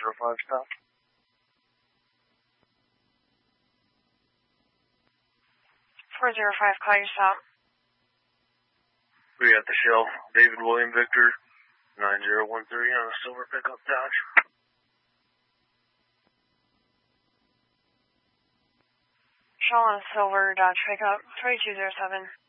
405 stop. Four zero five, call your stop. We got the Shell, David William Victor, 9013 on a silver pickup Dodge. Shell on a silver Dodge pickup, 2207.